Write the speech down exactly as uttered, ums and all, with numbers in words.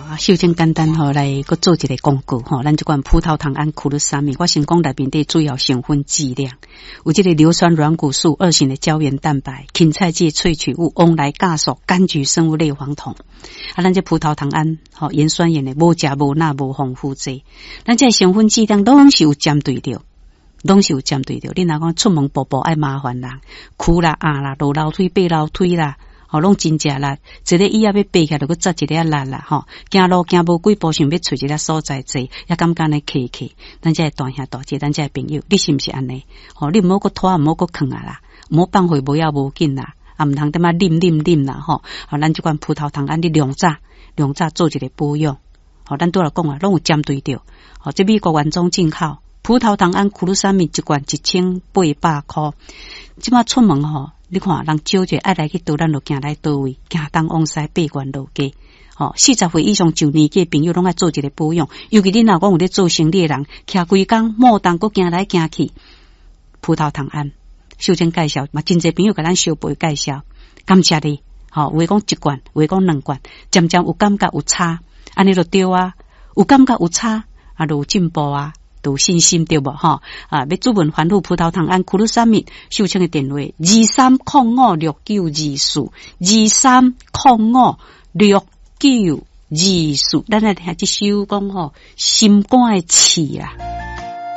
啊，首先简单吼来个做一个广告吼，咱这款葡萄糖胺库鲁沙米，我先讲内面的主要成分剂量，有这个硫酸软骨素、二型的胶原蛋白、芹菜芥萃取物、翁来酵素、柑橘生物类黄酮。啊，咱这葡萄糖胺吼盐酸盐的无钾无钠无防腐剂，咱这成分剂量拢是有针对着。拢是有针对着，你若讲出门步步爱麻烦人，哭啦、啊啦、落楼梯、爬楼梯啦，吼，拢真正啦。一个椅仔要爬起来，就搁扎一个力啦，吼。行路行无几步，想要找一个所在坐，也感觉呢客气。咱这大兄大姐，咱这朋友，你是毋是安尼？吼，你毋好搁拖，毋好搁囥啊啦，毋好放回无要无紧啦，啊毋通点仔啉啉啉啦，吼。吼，咱这款葡萄糖胺，你量早量早做一个保养。吼，咱拄来讲啊，拢有针对着。吼，这美国原装进口。葡萄糖胺库鲁沙米一罐一千八百块，即马出门吼，你看人少者爱来去倒，咱就行来倒位，行东往西八关路街。吼，四十岁以上就年纪的朋友拢爱做一个保养，尤其你若讲有咧做生意的人，徛规工莫当搁行来行去。葡萄糖胺，首先介绍嘛，真侪朋友甲咱小辈介绍，感谢你。吼，有诶讲一罐，有诶讲两罐，渐渐有感觉有差，安尼就对啊，有感觉有差，啊，就有进步啊。有信心对无吼啊！要主文反复葡萄糖胺库鲁沙米，秀清的电话二三零五六九二四二三零五六九二四，咱来听一首讲吼心肝的刺啊。